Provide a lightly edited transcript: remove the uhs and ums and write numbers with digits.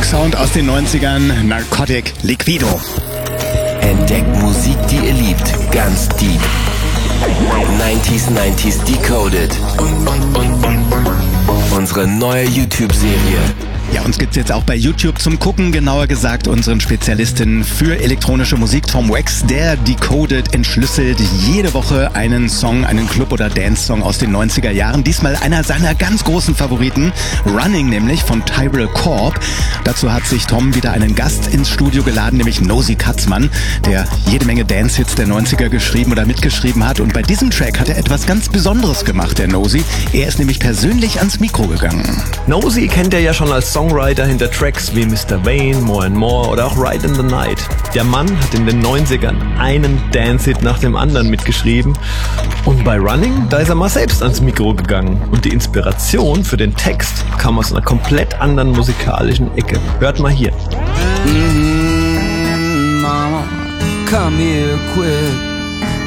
Rocksound aus den 90ern, Narcotic Liquido. Entdeckt Musik, die ihr liebt, ganz deep. 90s Decoded. Unsere neue YouTube-Serie. Ja, uns gibt's jetzt auch bei YouTube zum Gucken, genauer gesagt unseren Spezialisten für elektronische Musik, Tom Wax, der Decoded entschlüsselt jede Woche einen Song, einen Club- oder Dance-Song aus den 90er Jahren. Diesmal einer seiner ganz großen Favoriten, Running nämlich von Tyrell Corp. Dazu hat sich Tom wieder einen Gast ins Studio geladen, nämlich Nosy Katzmann, der jede Menge Dance-Hits der 90er geschrieben oder mitgeschrieben hat. Und bei diesem Track hat er etwas ganz Besonderes gemacht, der Nosy. Er ist nämlich persönlich ans Mikro gegangen. Nosy kennt er ja schon als Songwriter hinter Tracks wie Mr. Vain, More and More oder auch Ride in the Night. Der Mann hat in den 90ern einen Dance-Hit nach dem anderen mitgeschrieben. Und bei Running, da ist er mal selbst ans Mikro gegangen. Und die Inspiration für den Text kam aus einer komplett anderen musikalischen Ecke. Hört mal hier. Mama, come here quick.